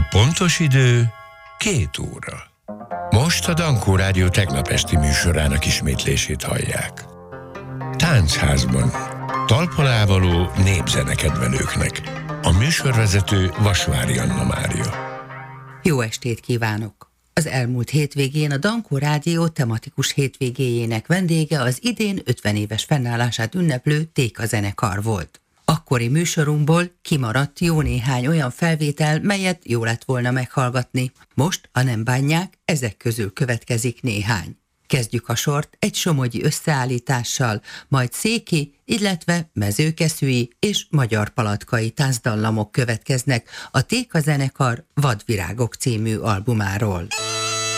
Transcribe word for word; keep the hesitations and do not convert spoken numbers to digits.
pontos idő két óra. Most a Dankó Rádió tegnap esti műsorának ismétlését hallják. Táncházban. Talpalávaló népzenekedvelőknek. A műsorvezető Vasvári Anna Mária. Jó estét kívánok! Az elmúlt hétvégén a Dankó Rádió tematikus hétvégéjének vendége az idén ötven éves fennállását ünneplő Téka zenekar volt. Akkori műsorunkból kimaradt jó néhány olyan felvétel, melyet jó lett volna meghallgatni. Most, ha nem bánják, ezek közül következik néhány. Kezdjük a sort egy somogyi összeállítással, majd széki, illetve mezőkeszűi és magyar palatkai tánzdallamok következnek a Téka zenekar Vadvirágok című albumáról.